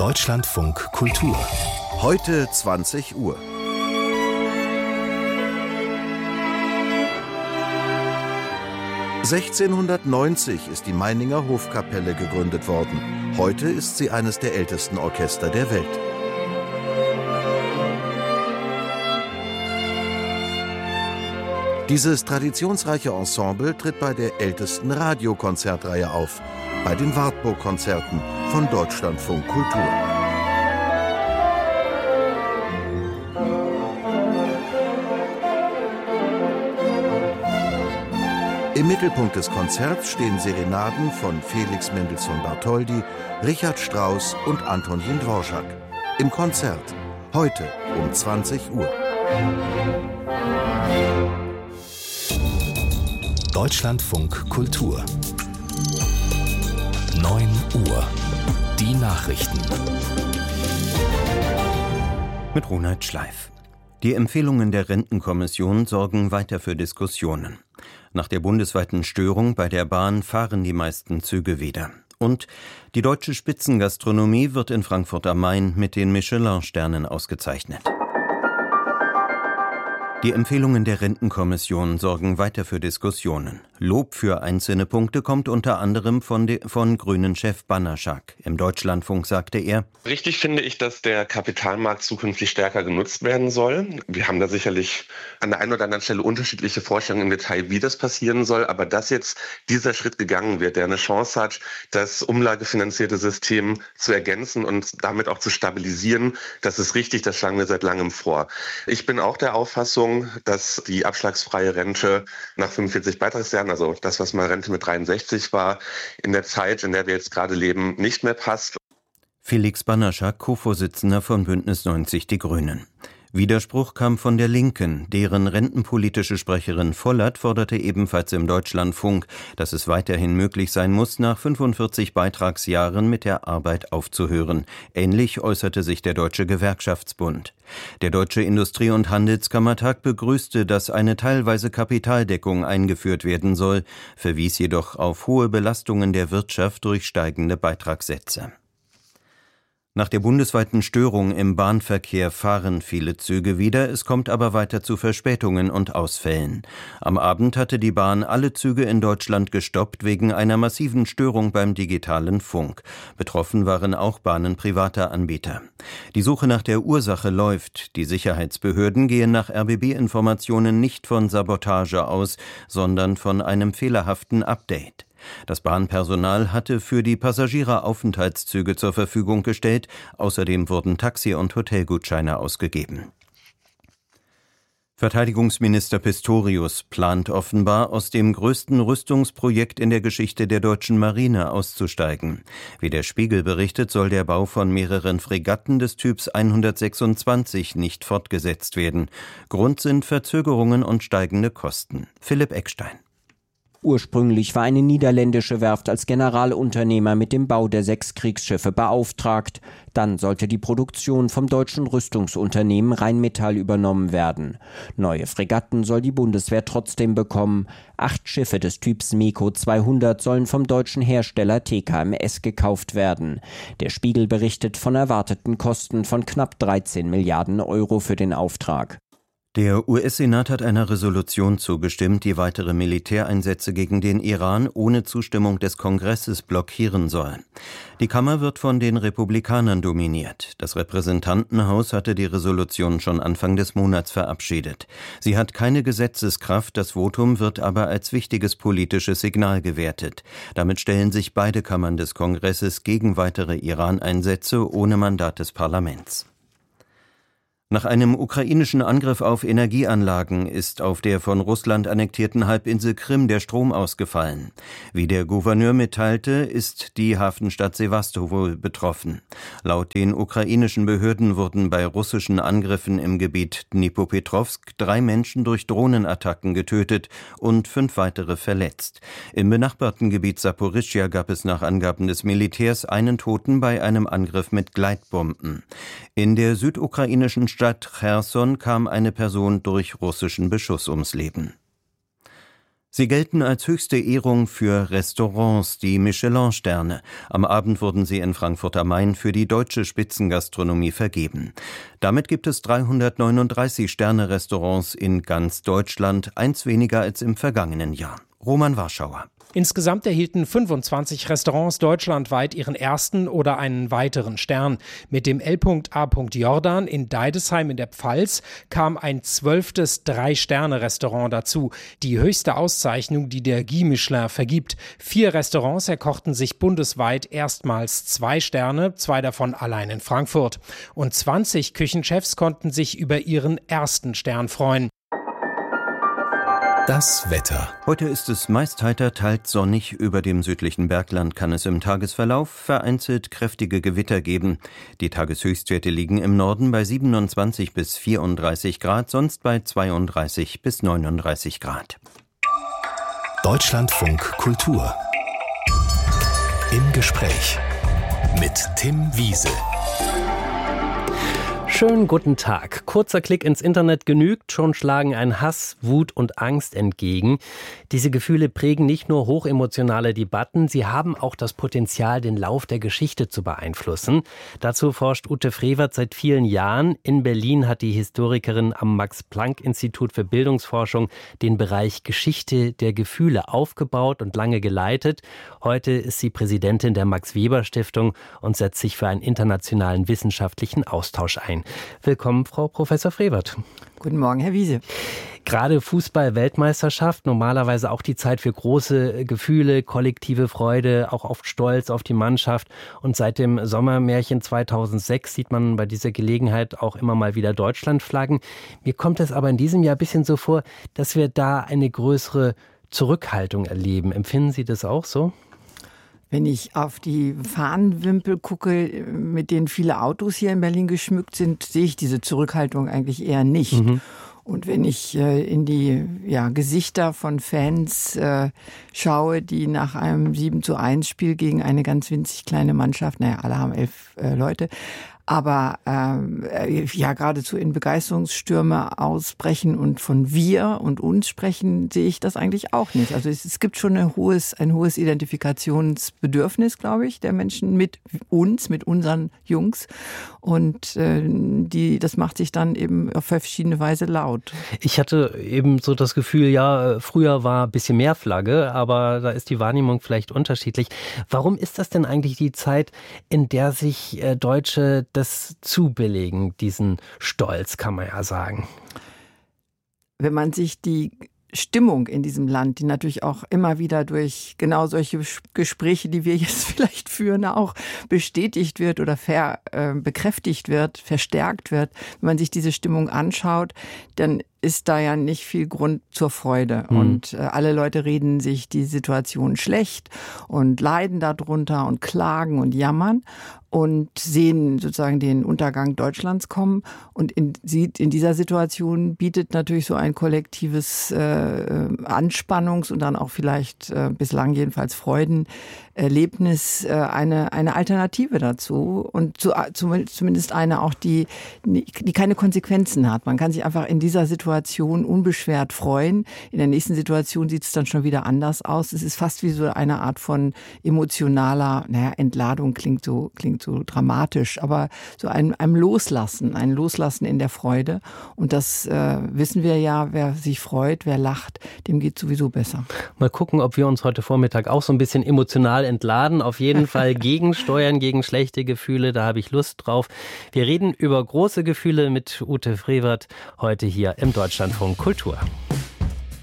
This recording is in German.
Deutschlandfunk Kultur. Heute 20 Uhr. (1690) ist die Meininger Hofkapelle gegründet worden. Heute ist sie eines der ältesten Orchester der Welt. Dieses traditionsreiche Ensemble tritt bei der ältesten Radiokonzertreihe auf, bei den Wartburg-Konzerten von Deutschlandfunk Kultur. Im Mittelpunkt des Konzerts stehen Serenaden von Felix Mendelssohn-Bartholdy, Richard Strauss und Antonin Dvorak. Im Konzert, heute um 20 Uhr. Deutschlandfunk Kultur. 9 Uhr. Die Nachrichten. Mit Ronald Schleif. Die Empfehlungen der Rentenkommission sorgen weiter für Diskussionen. Nach der bundesweiten Störung bei der Bahn fahren die meisten Züge wieder. Und die deutsche Spitzengastronomie wird in Frankfurt am Main mit den Michelin-Sternen ausgezeichnet. Die Empfehlungen der Rentenkommission sorgen weiter für Diskussionen. Lob für einzelne Punkte kommt unter anderem von Grünen-Chef Banaszak. Im Deutschlandfunk sagte er: Richtig finde ich, dass der Kapitalmarkt zukünftig stärker genutzt werden soll. Wir haben da sicherlich an der einen oder anderen Stelle unterschiedliche Vorstellungen im Detail, wie das passieren soll. Aber dass jetzt dieser Schritt gegangen wird, der eine Chance hat, das umlagefinanzierte System zu ergänzen und damit auch zu stabilisieren, das ist richtig, das schlagen wir seit langem vor. Ich bin auch der Auffassung, dass die abschlagsfreie Rente nach 45 Beitragsjahren, also das, was mal Rente mit 63 war, in der Zeit, in der wir jetzt gerade leben, nicht mehr passt. Felix Banaszak, Co-Vorsitzender von Bündnis 90 Die Grünen. Widerspruch kam von der Linken. Deren rentenpolitische Sprecherin Vollert forderte ebenfalls im Deutschlandfunk, dass es weiterhin möglich sein muss, nach 45 Beitragsjahren mit der Arbeit aufzuhören. Ähnlich äußerte sich der Deutsche Gewerkschaftsbund. Der Deutsche Industrie- und Handelskammertag begrüßte, dass eine teilweise Kapitaldeckung eingeführt werden soll, verwies jedoch auf hohe Belastungen der Wirtschaft durch steigende Beitragssätze. Nach der bundesweiten Störung im Bahnverkehr fahren viele Züge wieder, es kommt aber weiter zu Verspätungen und Ausfällen. Am Abend hatte die Bahn alle Züge in Deutschland gestoppt wegen einer massiven Störung beim digitalen Funk. Betroffen waren auch Bahnen privater Anbieter. Die Suche nach der Ursache läuft. Die Sicherheitsbehörden gehen nach RBB-Informationen nicht von Sabotage aus, sondern von einem fehlerhaften Update. Das Bahnpersonal hatte für die Passagiere Aufenthaltszüge zur Verfügung gestellt, außerdem wurden Taxi- und Hotelgutscheine ausgegeben. Verteidigungsminister Pistorius plant offenbar, aus dem größten Rüstungsprojekt in der Geschichte der deutschen Marine auszusteigen. Wie der Spiegel berichtet, soll der Bau von mehreren Fregatten des Typs 126 nicht fortgesetzt werden. Grund sind Verzögerungen und steigende Kosten. Philipp Eckstein. Ursprünglich war eine niederländische Werft als Generalunternehmer mit dem Bau der 6 Kriegsschiffe beauftragt. Dann sollte die Produktion vom deutschen Rüstungsunternehmen Rheinmetall übernommen werden. Neue Fregatten soll die Bundeswehr trotzdem bekommen. 8 Schiffe des Typs MEKO 200 sollen vom deutschen Hersteller TKMS gekauft werden. Der Spiegel berichtet von erwarteten Kosten von knapp 13 Milliarden Euro für den Auftrag. Der US-Senat hat einer Resolution zugestimmt, die weitere Militäreinsätze gegen den Iran ohne Zustimmung des Kongresses blockieren soll. Die Kammer wird von den Republikanern dominiert. Das Repräsentantenhaus hatte die Resolution schon Anfang des Monats verabschiedet. Sie hat keine Gesetzeskraft, das Votum wird aber als wichtiges politisches Signal gewertet. Damit stellen sich beide Kammern des Kongresses gegen weitere Iran-Einsätze ohne Mandat des Parlaments. Nach einem ukrainischen Angriff auf Energieanlagen ist auf der von Russland annektierten Halbinsel Krim der Strom ausgefallen. Wie der Gouverneur mitteilte, ist die Hafenstadt Sewastopol betroffen. Laut den ukrainischen Behörden wurden bei russischen Angriffen im Gebiet Dnipropetrovsk 3 Menschen durch Drohnenattacken getötet und 5 weitere verletzt. Im benachbarten Gebiet Saporischschja gab es nach Angaben des Militärs einen Toten bei einem Angriff mit Gleitbomben. In der südukrainischen Stadt Cherson kam eine Person durch russischen Beschuss ums Leben. Sie gelten als höchste Ehrung für Restaurants, die Michelin-Sterne. Am Abend wurden sie in Frankfurt am Main für die deutsche Spitzengastronomie vergeben. Damit gibt es 339 Sterne-Restaurants in ganz Deutschland, eins weniger als im vergangenen Jahr. Roman Warschauer. Insgesamt erhielten 25 Restaurants deutschlandweit ihren ersten oder einen weiteren Stern. Mit dem L.A. Jordan in Deidesheim in der Pfalz kam ein 12. 3-Sterne-Restaurant dazu. Die höchste Auszeichnung, die der Guide Michelin vergibt. 4 Restaurants erkochten sich bundesweit erstmals 2 Sterne, 2 davon allein in Frankfurt. Und 20 Küchenchefs konnten sich über ihren ersten Stern freuen. Das Wetter. Heute ist es meist heiter, teils sonnig. Über dem südlichen Bergland kann es im Tagesverlauf vereinzelt kräftige Gewitter geben. Die Tageshöchstwerte liegen im Norden bei 27 bis 34 Grad, sonst bei 32 bis 39 Grad. Deutschlandfunk Kultur. Im Gespräch mit Tim Wiese. Schönen guten Tag. Kurzer Klick ins Internet genügt, schon schlagen ein Hass, Wut und Angst entgegen. Diese Gefühle prägen nicht nur hochemotionale Debatten, sie haben auch das Potenzial, den Lauf der Geschichte zu beeinflussen. Dazu forscht Ute Frevert seit vielen Jahren. In Berlin hat die Historikerin am Max-Planck-Institut für Bildungsforschung den Bereich Geschichte der Gefühle aufgebaut und lange geleitet. Heute ist sie Präsidentin der Max-Weber-Stiftung und setzt sich für einen internationalen wissenschaftlichen Austausch ein. Willkommen, Frau Professor Frevert. Guten Morgen, Herr Wiese. Gerade Fußball-Weltmeisterschaft, normalerweise auch die Zeit für große Gefühle, kollektive Freude, auch oft Stolz auf die Mannschaft. Und seit dem Sommermärchen 2006 sieht man bei dieser Gelegenheit auch immer mal wieder Deutschlandflaggen. Mir kommt es aber in diesem Jahr ein bisschen so vor, dass wir da eine größere Zurückhaltung erleben. Empfinden Sie das auch so? Wenn ich auf die Fahnenwimpel gucke, mit denen viele Autos hier in Berlin geschmückt sind, sehe ich diese Zurückhaltung eigentlich eher nicht. Und wenn ich in die Gesichter von Fans schaue, die nach einem 7:1 Spiel gegen eine ganz winzig kleine Mannschaft, alle haben 11 Leute, aber geradezu in Begeisterungsstürme ausbrechen und von wir und uns sprechen, sehe ich das eigentlich auch nicht. Also es gibt schon ein hohes Identifikationsbedürfnis, glaube ich, der Menschen mit uns, mit unseren Jungs. Und das macht sich dann eben auf verschiedene Weise laut. Ich hatte eben so das Gefühl, früher war ein bisschen mehr Flagge, aber da ist die Wahrnehmung vielleicht unterschiedlich. Warum ist das denn eigentlich die Zeit, in der sich Deutsche das zubilligen, diesen Stolz, kann man ja sagen? Wenn man sich die Stimmung in diesem Land, die natürlich auch immer wieder durch genau solche Gespräche, die wir jetzt vielleicht führen, auch bestätigt wird oder bekräftigt wird, verstärkt wird. Wenn man sich diese Stimmung anschaut, dann ist da ja nicht viel Grund zur Freude. Und alle Leute reden sich die Situation schlecht und leiden darunter und klagen und jammern und sehen sozusagen den Untergang Deutschlands kommen. Und in dieser Situation bietet natürlich so ein kollektives Anspannungs- und dann auch vielleicht bislang jedenfalls Freudenerlebnis eine Alternative dazu. Und zumindest eine auch, die keine Konsequenzen hat. Man kann sich einfach in dieser Situation unbeschwert freuen. In der nächsten Situation sieht es dann schon wieder anders aus. Es ist fast wie so eine Art von emotionaler, Entladung klingt so dramatisch, aber so einem Loslassen, ein Loslassen in der Freude. Und das wissen wir ja, wer sich freut, wer lacht, dem geht sowieso besser. Mal gucken, ob wir uns heute Vormittag auch so ein bisschen emotional entladen. Auf jeden Fall gegensteuern, gegen schlechte Gefühle, da habe ich Lust drauf. Wir reden über große Gefühle mit Ute Frevert heute hier im Deutschlandfunk Kultur.